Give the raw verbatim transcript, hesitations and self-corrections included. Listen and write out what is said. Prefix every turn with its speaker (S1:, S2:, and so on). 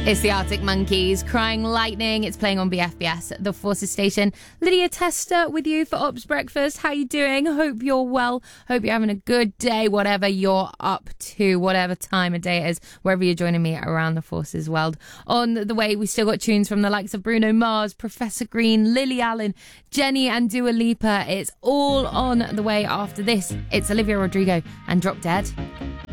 S1: It's the Arctic Monkeys, Crying Lightning. It's playing on B F B S, the Forces Station. Lydia Tester with you for Ops Breakfast. How you doing? Hope you're well. Hope you're having a good day, whatever you're up to, whatever time of day it is, wherever you're joining me around the Forces world. On the way, we still got tunes from the likes of Bruno Mars, Professor Green, Lily Allen, Jenny and Dua Lipa. It's all on the way after this. It's Olivia Rodrigo and Drop Dead.